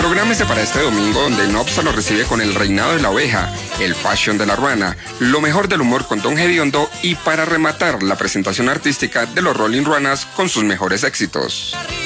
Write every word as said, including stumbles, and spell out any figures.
Prográmese para este domingo, donde Nopsa lo recibe con El Reinado de la Oveja, El Fashion de la Ruana, lo mejor del humor con Don Gediondo y para rematar la presentación artística de los Rolling Ruanas con sus mejores éxitos.